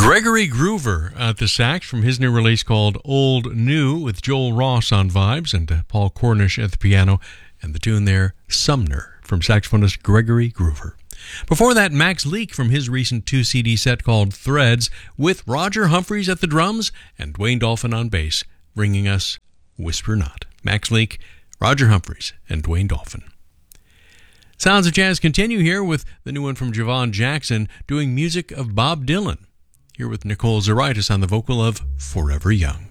Gregory Groover at the sax from his new release called Old New, with Joel Ross on vibes and Paul Cornish at the piano, and the tune there, Sumner, from saxophonist Gregory Groover. Before that, Max Leake from his recent 2-CD set called Threads, with Roger Humphreys at the drums and Dwayne Dolphin on bass, bringing us Whisper Not. Max Leake, Roger Humphreys, and Dwayne Dolphin. Sounds of Jazz continue here with the new one from Javon Jackson doing music of Bob Dylan. Here with Nicole Zaritis on the vocal of Forever Young.